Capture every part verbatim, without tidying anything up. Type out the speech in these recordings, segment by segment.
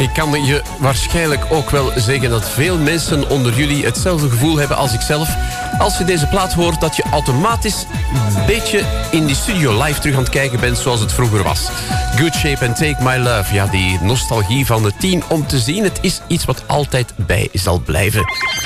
Ik kan je waarschijnlijk ook wel zeggen dat veel mensen onder jullie hetzelfde gevoel hebben als ikzelf. Als je deze plaat hoort, dat je automatisch een beetje in die studio live terug aan het kijken bent zoals het vroeger was. Good Shape and Take My Love. Ja, die nostalgie van de tien om te zien. Het is iets wat altijd bij zal blijven.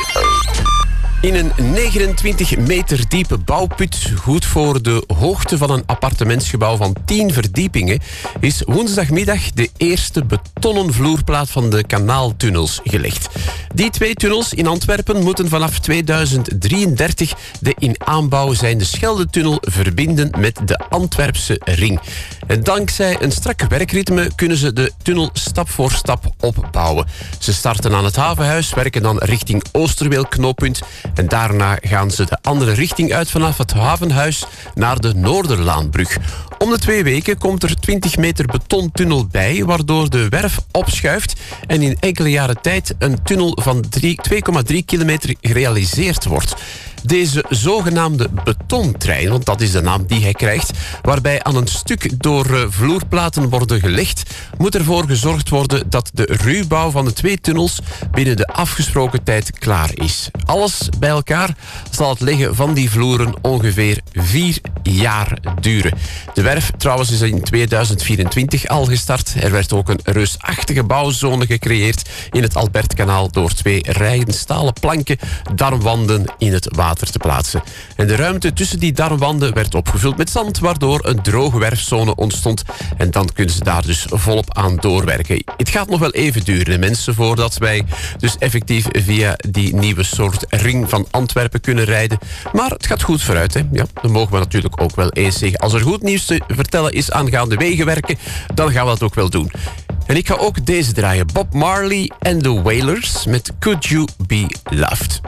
In een negenentwintig meter diepe bouwput, goed voor de hoogte van een appartementsgebouw van tien verdiepingen, is woensdagmiddag de eerste betonnen vloerplaat van de kanaaltunnels gelegd. Die twee tunnels in Antwerpen moeten vanaf tweeduizend drieëndertig de in aanbouw zijnde Scheldetunnel verbinden met de Antwerpse ring. En dankzij een strak werkritme kunnen ze de tunnel stap voor stap opbouwen. Ze starten aan het havenhuis, werken dan richting Oosterweelknooppunt en daarna gaan ze de andere richting uit vanaf het havenhuis naar de Noorderlaanbrug. Om de twee weken komt er twintig meter betontunnel bij, waardoor de werf opschuift en in enkele jaren tijd een tunnel van twee komma drie kilometer gerealiseerd wordt. Deze zogenaamde betontrein, want dat is de naam die hij krijgt, waarbij aan een stuk door vloerplaten worden gelegd, moet ervoor gezorgd worden dat de ruwbouw van de twee tunnels binnen de afgesproken tijd klaar is. Alles bij elkaar zal het leggen van die vloeren ongeveer vier jaar duren. De werf trouwens is in tweeduizend vierentwintig al gestart. Er werd ook een reusachtige bouwzone gecreëerd in het Albertkanaal door twee rijen stalen planken darmwanden in het water te plaatsen. En de ruimte tussen die darmwanden werd opgevuld met zand, waardoor een droge werfzone ontstond. En dan kunnen ze daar dus volop aan doorwerken. Het gaat nog wel even duren, mensen, voordat wij dus effectief via die nieuwe soort ring van Antwerpen kunnen rijden. Maar het gaat goed vooruit, hè. Ja, dan mogen we natuurlijk ook wel eens zeggen. Als er goed nieuws te vertellen is aangaande wegenwerken, dan gaan we dat ook wel doen. En ik ga ook deze draaien. Bob Marley and the Wailers met Could You Be Loved.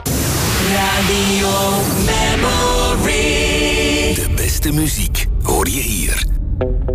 Radio Memory. De beste muziek hoor je hier.